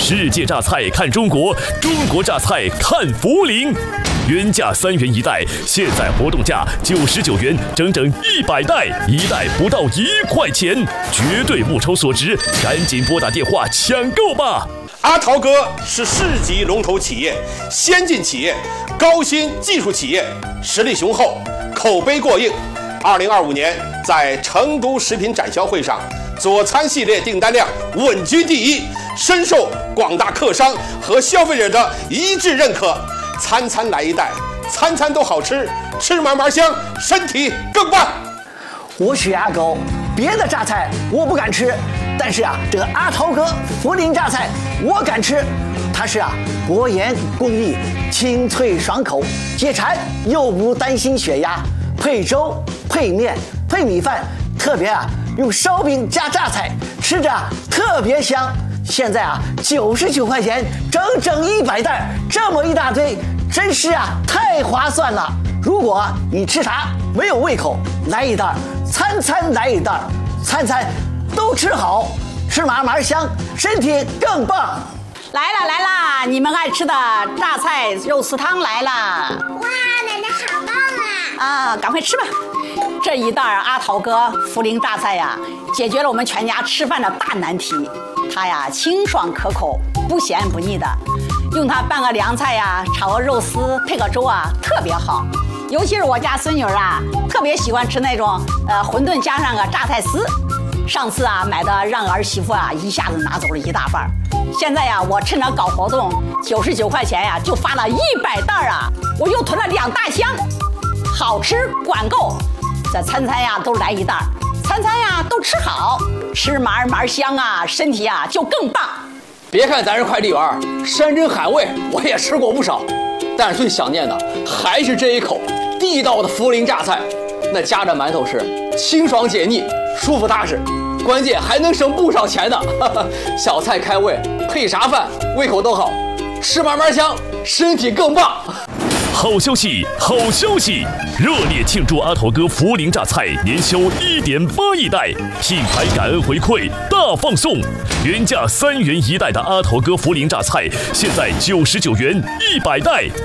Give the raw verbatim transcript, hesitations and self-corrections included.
世界榨菜看中国，中国榨菜看涪陵。原价三元一袋，现在活动价九十九元，整整一百袋，一袋不到一块钱，绝对物超所值，赶紧拨打电话抢购吧！ 阿陶哥是市级龙头企业、先进企业、高新技术企业，实力雄厚，口碑过硬。二零二五年在成都食品展销会上，佐餐系列订单量稳居第一，深受广大客商和消费者的一致认可。餐餐来一袋，餐餐都好吃，吃嘛嘛香，身体更棒。 我血压高，别的榨菜我不敢吃，但是啊，这个阿陶哥涪陵榨菜我敢吃。它是啊，薄盐共益，清脆爽口，解馋又不担心血压。配粥、配面、配米饭，特别啊用烧饼加榨菜，吃着啊特别香。现在啊九十九块钱，整整一百袋，这么一大堆，真是啊太划算了。如果你吃啥没有胃口，来一袋，餐餐来一袋，餐餐都吃好，吃嘛嘛香，身体更棒。 来了来啦，你们爱吃的榨菜肉丝汤来了！ 哇，奶奶好棒啊！ 啊，赶快吃吧！这一袋阿陶哥涪陵榨菜呀，解决了我们全家吃饭的大难题。它呀清爽可口，不咸不腻的，用它拌个凉菜呀，炒个肉丝，配个粥啊，特别好。尤其是我家孙女啊，特别喜欢吃那种呃馄饨加上个榨菜丝。上次啊买的让儿媳妇啊一下子拿走了一大半，现在呀我趁着搞活动，九十九块钱呀就发了一百袋啊，我又囤了两大箱，好吃管够，这餐餐呀都来一袋，餐餐呀都吃好，吃嘛嘛香啊，身体啊就更棒。 别看咱是快递员，山珍海味我也吃过不少，但是最想念的还是这一口地道的涪陵榨菜，那夹着馒头吃，清爽解腻，舒服踏实，关键还能省不少钱呢。小菜开胃，配啥饭胃口都好，吃嘛嘛香，身体更棒。 好消息，好消息！热烈庆祝阿陶哥涪陵榨菜年销一点八亿袋，品牌感恩回馈大放送。原价三元一袋的阿陶哥涪陵榨菜，现在九十九元一百袋。